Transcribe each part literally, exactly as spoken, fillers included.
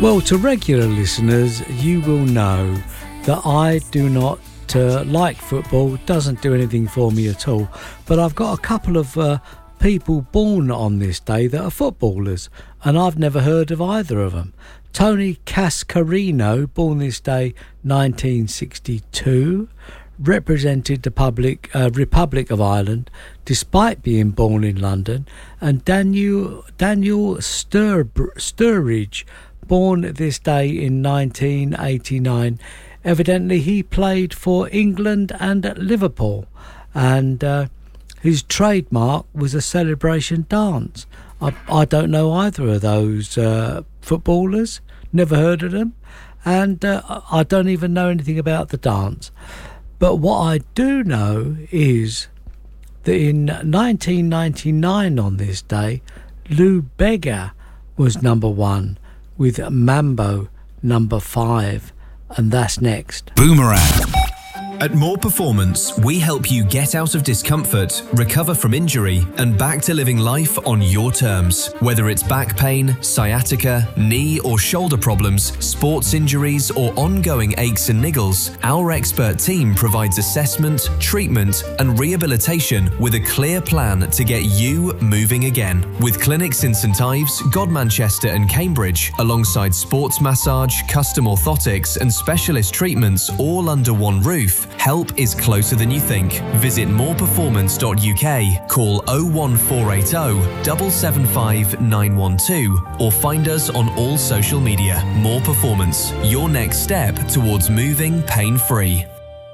Well, to regular listeners, you will know that I do not uh, like football, doesn't do anything for me at all. But I've got a couple of uh, people born on this day that are footballers, and I've never heard of either of them. Tony Cascarino, born this day nineteen sixty-two, represented the public, uh, Republic of Ireland despite being born in London, and Daniel, Daniel Stur- Sturridge, born this day in nineteen eighty-nine. Evidently he played for England and Liverpool, and uh, his trademark was a celebration dance. I, I don't know either of those uh, footballers, never heard of them, and uh, I don't even know anything about the dance. But what I do know is that in nineteen ninety-nine on this day, Lou Bega was number one, with Mambo number five, and that's next. Boomerang. At More Performance, we help you get out of discomfort, recover from injury, and back to living life on your terms. Whether it's back pain, sciatica, knee or shoulder problems, sports injuries, or ongoing aches and niggles, our expert team provides assessment, treatment, and rehabilitation with a clear plan to get you moving again. With clinics in St Ives, Godmanchester, and Cambridge, alongside sports massage, custom orthotics, and specialist treatments all under one roof, help is closer than you think. Visit more performance dot U K, call oh one four eight oh, seven seven five nine one two, or find us on all social media. More Performance, your next step towards moving pain-free.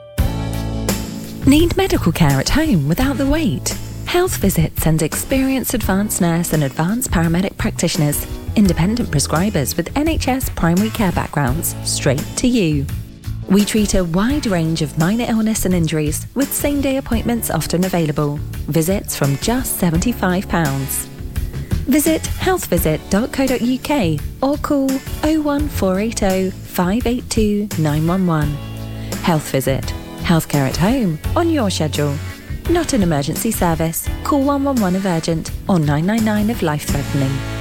Need medical care at home without the wait? Health Visit sends experienced advanced nurse and advanced paramedic practitioners, independent prescribers with N H S primary care backgrounds, straight to you. We treat a wide range of minor illness and injuries, with same-day appointments often available. Visits from just seventy-five pounds. Visit health visit dot co dot U K or call oh one four eight oh, five eight two, nine one one. Health Visit. Healthcare at home, on your schedule. Not an emergency service. Call one one one if urgent or nine nine nine if life-threatening.